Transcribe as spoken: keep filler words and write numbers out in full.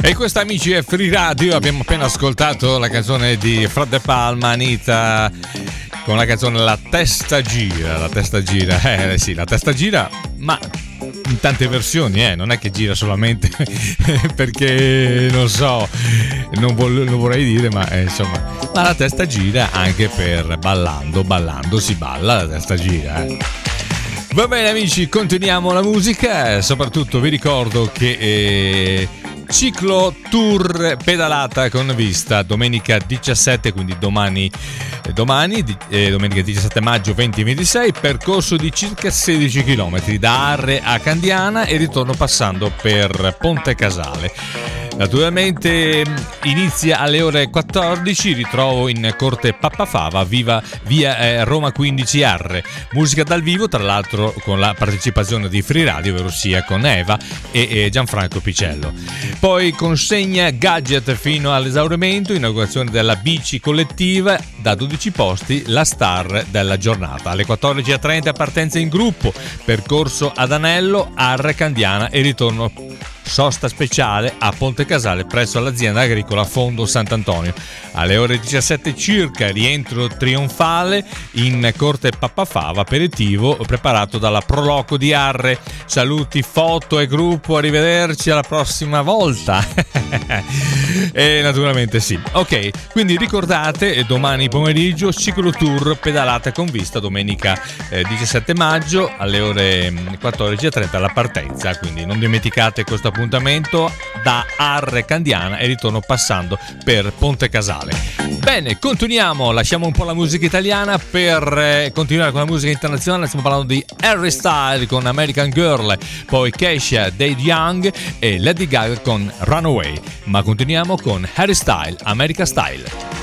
E questa, amici, è Free Radio. Abbiamo appena ascoltato la canzone di Fra De Palma, Anita, con la canzone La Testa Gira. La Testa Gira, eh sì, la testa gira, ma in tante versioni, eh, non è che gira solamente perché non so, non, vol- non vorrei dire, ma eh, insomma, ma la testa gira anche per ballando, ballando si balla, la testa gira, eh. Va bene, amici, continuiamo la musica. Soprattutto vi ricordo che eh, ciclo tour pedalata con vista domenica diciassette, quindi domani, eh, domani eh, domenica diciassette maggio duemilaventisei, percorso di circa sedici chilometri da Arre a Candiana e ritorno passando per Ponte Casale. Naturalmente inizia alle ore quattordici, ritrovo in Corte Pappafava, viva via eh, Roma quindici Arre. Musica dal vivo, tra l'altro con la partecipazione di Free Radio, ovvero sia con Eva e, e Gianfranco Picello. Poi consegna gadget fino all'esaurimento, inaugurazione della bici collettiva, da dodici posti la star della giornata. Alle quattordici e trenta partenza in gruppo, percorso ad Anello, Arre Candiana e ritorno sosta speciale a Ponte Casale presso l'azienda agricola Fondo Sant'Antonio. Alle ore diciassette circa rientro trionfale in Corte Pappafava, aperitivo preparato dalla Proloco di Arre. Saluti, foto e gruppo, arrivederci alla prossima volta. E naturalmente sì. Ok, quindi ricordate, domani pomeriggio ciclo tour pedalata con vista, domenica eh, diciassette maggio alle ore quattordici e trenta la partenza, quindi non dimenticate questo appuntamento da Arre Candiana e ritorno passando per Ponte Casale. Bene, continuiamo, lasciamo un po' la musica italiana per eh, continuare con la musica internazionale. Stiamo parlando di Harry Styles con American Girl, poi Kesha, Dade Young e Lady Gaga con Runaway, ma continuiamo con Harry Styles, American Style.